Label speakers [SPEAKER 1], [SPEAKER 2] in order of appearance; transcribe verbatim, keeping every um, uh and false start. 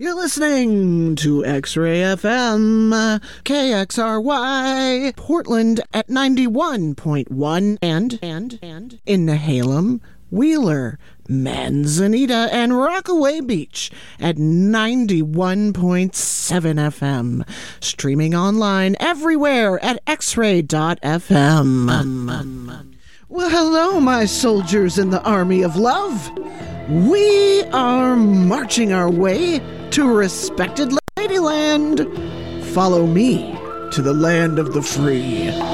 [SPEAKER 1] You're listening to X-Ray F M, K X R Y, Portland at ninety-one point one, and, and, and, in Nehalem, Wheeler, Manzanita, and Rockaway Beach at ninety-one point seven F M. Streaming online everywhere at x ray dot f m. Well, hello, my soldiers in the Army of Love. We are marching our way to respected Ladyland. Follow me to the land of the free.